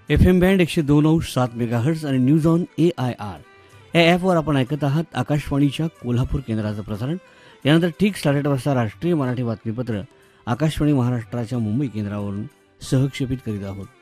FM band 102.7 megahertz आणि news on AIR या ॲपवर आपण ऐकत आहात आकाशवाणीच्या कोल्हापूर केंद्राचं प्रसारण. यानंतर ठीक 8:30 वाजता राष्ट्रीय मराठी बातमीपत्र आकाशवाणी महाराष्ट्राच्या मुंबई केंद्रावरून सहक्षेपित करीत आहोत.